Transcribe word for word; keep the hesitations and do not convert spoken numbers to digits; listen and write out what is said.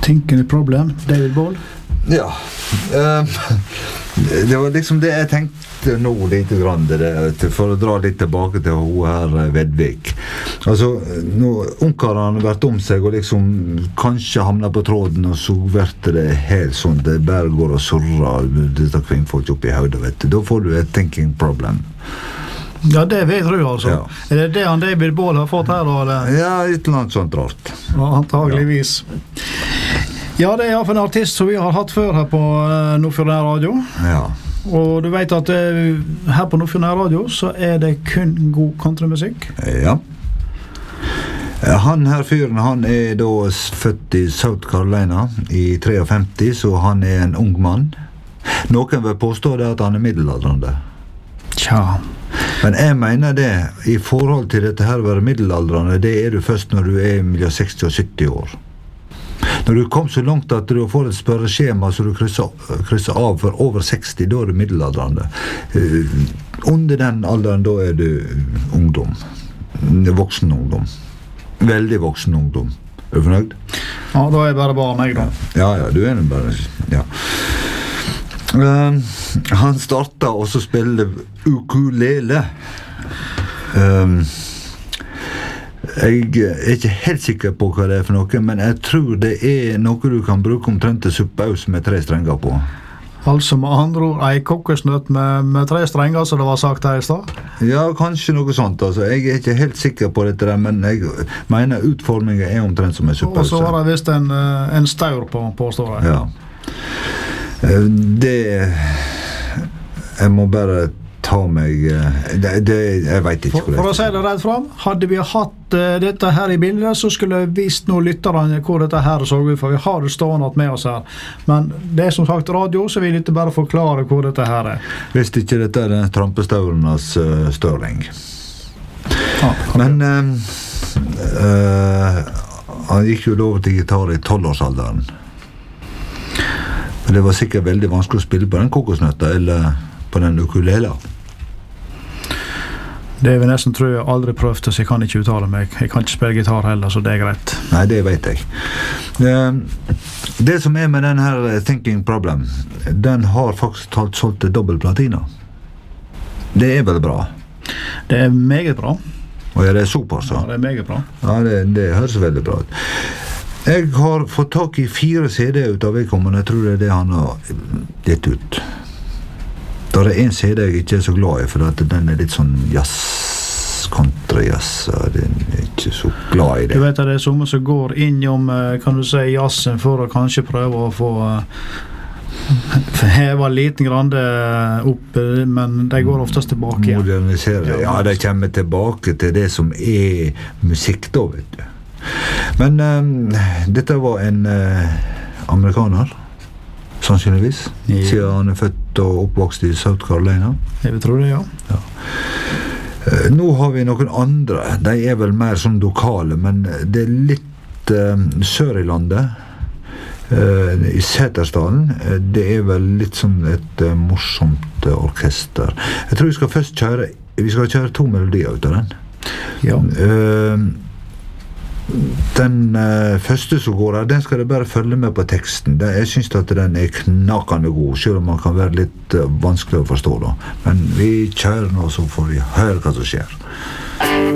Thinking problem, David Ball? Ja, uh, det var liksom det jeg tenkte nå litt grann, det, for å dra litt tilbake til hun her Vedvik. Altså, nå ungkarene har vært om seg og liksom kanskje hamnet på tråden, og så vært det helt sånn, det bare går og surrer dette kvinnfolk opp i hodet, vet du. Da får du et thinking problem. Ja, det vet du altså. Ja. Er det det han David Ball har fått her da? Eller? Ja, et eller annet sånt rart. Ja, antageligvis. Ja, det er i hvert fall en artist som vi har hatt før her på uh, Nordfjordeid Radio. Ja. Og du vet at uh, her på Nordfjordeid Radio så er det kun god countrymusikk. Ja. Han her fyren, han er da født i South Carolina i femtitre, så han er en ung mann. Noen vil påstå det at han er middelaldrende. Tja. Men jeg mener det, i forhold til dette her å være middelaldrende, det er du først når du er mellom seksti og sytti år. Når du kom så langt at du får et spørreskjema så du krysser, krysser av for over seksti, da er du middelaldrende. Uh, under den alderen, da er du ungdom. Voksen ungdom. Veldig voksen ungdom. Er du fornøyd? Ja, da er jeg bare bare meg da. Ja, ja, du er bare, ja. Uh, han startet også å spille ukulele. Um, jeg er ikke helt sikker på hva det er for noe, men jeg tror det er noe du kan bruke omtrent til suppaus med tre strenger på. Altså med andre ord, ei kokosnøtt med, med tre strenger, som det var sagt her i stad? Ja, kanskje noe sånt. Altså. Jeg er ikke helt sikker på dette der, men jeg mener utformingen er omtrent som en suppaus. Og så var det vist en, en staur på, påstår jeg. Ja. Det jeg må bare ta meg det, det, jeg vet ikke for, for å si det rett fram, hadde vi hatt uh, dette her i bildet, så skulle jeg vist noen lytterne hvor dette her så ut, for vi har det stående med oss her, men det er som sagt radio, så vil jeg ikke bare forklare hvor dette her er. Hvis ikke dette er den trampestaurenes uh, størring. Ja, men uh, uh, han gikk jo over til gitar i tolvårsalderen. Men det var sikkert veldig vanskelig å spille på den kokosnøtta eller på den ukulele. Det vil nesten tror jeg aldri prøvd, så jeg kan ikke uttale meg. Jeg kan ikke spille gitar heller, så det er greit. Nei, det vet jeg. Det som er med den her Thinking Problem, den har faktisk talt solgt til dobbelt platina. Det er vel bra? Det er meget bra. Og ja, det er såpass, så? Ja, det er meget bra. Ja, det, det høres veldig bra ut. Jeg har fått tak i fire C D ut av vedkommende, jeg tror det er det han har gitt ut. Da er det en C D jeg ikke er så glad i, for at den er litt sånn jazz, country-jazz, og jeg er ikke så glad i det. Du vet at det er somme som går innom, kan du si, jazzen for å kanskje prøve å få heva liten grande opp, men de går oftest tilbake igjen. Modernisere, ja, de kommer tilbake til det som er musikk da, vet du. Men um, dette var en uh, amerikaner, sannsynligvis, ja. Siden han er født og oppvokst i South Carolina. Jeg vil tro det, ja. Ja. Uh, nå har vi noen andre, de er vel mer som lokale, men det er litt uh, sør i landet, uh, i Setesdalen. Uh, det er vel litt som et uh, morsomt uh, orkester. Jeg tror vi skal først kjøre, vi skal kjøre to melodier ut av den. Ja. Uh, Den uh, første som går her, den skal det bare følge med på teksten. Det, jeg synes at den er knakende god, selv om man kan være litt uh, vanskelig å forstå da. Men vi kjører nå, så får vi høre hva som skjer.